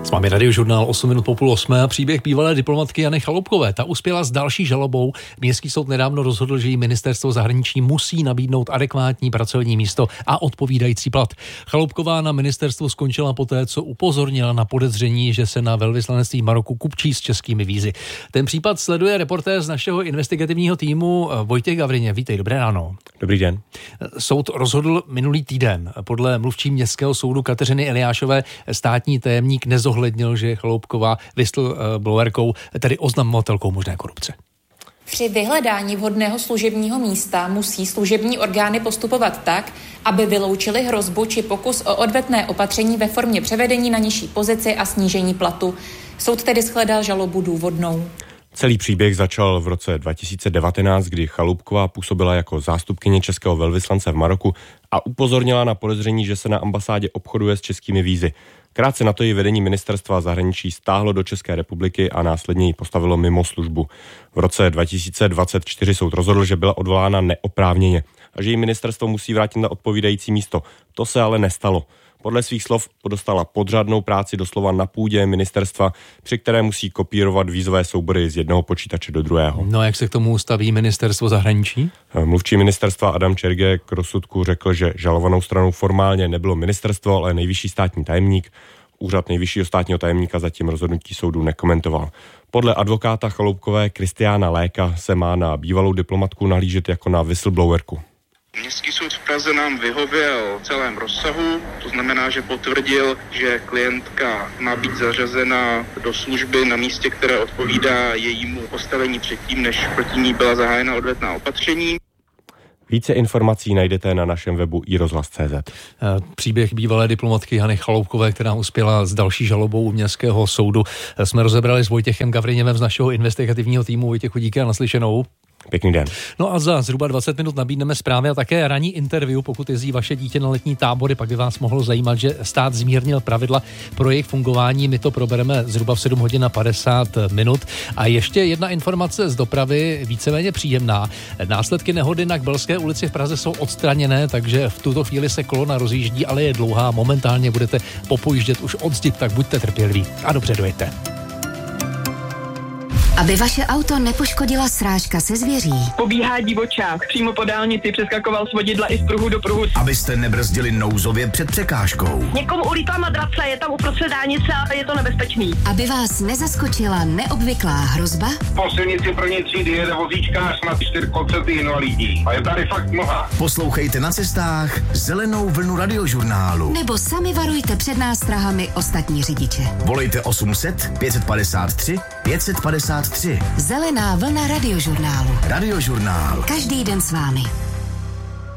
Máme Radiožurnál 8 minut po půl 8 a příběh bývalé diplomatky Jany Chaloupkové. Ta uspěla s další žalobou. Městský soud nedávno rozhodl, že jí ministerstvo zahraničí musí nabídnout adekvátní pracovní místo a odpovídající plat. Chaloupková na ministerstvu skončila poté, co upozornila na podezření, že se na velvyslanectví Maroku kupčí s českými vízy. Ten případ sleduje reportér z našeho investigativního týmu Vojtěch Gavrině. Vítej, dobré ráno. Dobrý den. Soud rozhodl minulý týden. Podle mluvčí městského soudu Kateřiny Eliášové státní tajemník nezohlednil, že Chaloupková whistleblowerkou, tedy oznamovatelkou možné korupce. Při vyhledání vhodného služebního místa musí služební orgány postupovat tak, aby vyloučili hrozbu či pokus o odvetné opatření ve formě převedení na nižší pozici a snížení platu. Soud tedy shledal žalobu důvodnou. Celý příběh začal v roce 2019, kdy Chaloupková působila jako zástupkyně českého velvyslance v Maroku a upozornila na podezření, že se na ambasádě obchoduje s českými vízy. Krátce na to ji vedení ministerstva zahraničí stáhlo do České republiky a následně ji postavilo mimo službu. V roce 2024 soud rozhodl, že byla odvolána neoprávněně a že jí ministerstvo musí vrátit na odpovídající místo. To se ale nestalo. Podle svých slov dostala podřadnou práci doslova na půdě ministerstva, při které musí kopírovat vízové soubory z jednoho počítače do druhého. No a jak se k tomu staví ministerstvo zahraničí? Mluvčí ministerstva Adam Čerge k rozsudku řekl, že žalovanou stranou formálně nebylo ministerstvo, ale nejvyšší státní tajemník. Úřad nejvyššího státního tajemníka zatím rozhodnutí soudu nekomentoval. Podle advokáta Chaloupkové Kristiána Léka se má na bývalou diplomatku nahlížet jako na whistleblowerku. Městský soud v Praze nám vyhověl v celém rozsahu, to znamená, že potvrdil, že klientka má být zařazena do služby na místě, které odpovídá jejímu postavení předtím, než proti ní byla zahájena odvetná opatření. Více informací najdete na našem webu iRozhlas.cz. Příběh bývalé diplomatky Jany Chaloupkové, která uspěla s další žalobou u městského soudu, jsme rozebrali s Vojtěchem Gavriněvem z našeho investigativního týmu. Vojtěchu, díky a naslyšenou. Pěkný den. No a za zhruba 20 minut nabídneme zprávy a také ranní interview, pokud jezdí vaše dítě na letní tábory, pak by vás mohlo zajímat, že stát zmírnil pravidla pro jejich fungování. My to probereme zhruba v 7 hodin a 50 minut. A ještě jedna informace z dopravy, víceméně příjemná. Následky nehody na Kbelské ulici v Praze jsou odstraněné, takže v tuto chvíli se kolona rozjíždí, ale je dlouhá. Momentálně budete popojíždět už od zdi, tak buďte trpěliví a dobře dojete. Aby vaše auto nepoškodila srážka se zvěří. Pobíhá divočák, přímo po dálnici přeskakoval z vodidla i z pruhu do pruhu. Abyste nebrzdili nouzově před překážkou. Někomu ulítla madrace, je tam uprostřed dálnice a je to nebezpečný. Aby vás nezaskočila neobvyklá hrozba. Po silnici první třídy jede vozíčkář na 4 invalidní a je tady fakt mnoha. Poslouchejte na cestách Zelenou vlnu Radiožurnálu. Nebo sami varujte před nástrahami ostatní řidiče. Volejte 800 553 553. Zelená vlna Radiožurnálu. Radiožurnál. Každý den s vámi.